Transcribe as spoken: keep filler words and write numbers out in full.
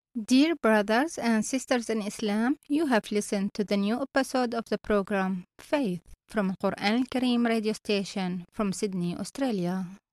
Dear brothers and sisters in Islam, you have listened to the new episode of the program Faith from Quran Al Kareem radio station from Sydney, Australia.